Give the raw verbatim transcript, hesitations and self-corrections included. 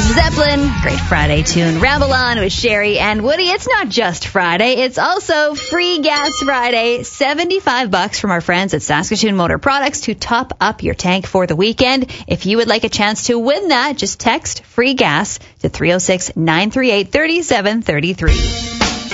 Zeppelin, great Friday tune. Ramble On with Sherry and Woody. It's not just Friday, it's also Free Gas Friday. seventy-five bucks from our friends at Saskatoon Motor Products to top up your tank for the weekend. If you would like a chance to win that, just text Free Gas to three oh six, nine three eight, three seven three three.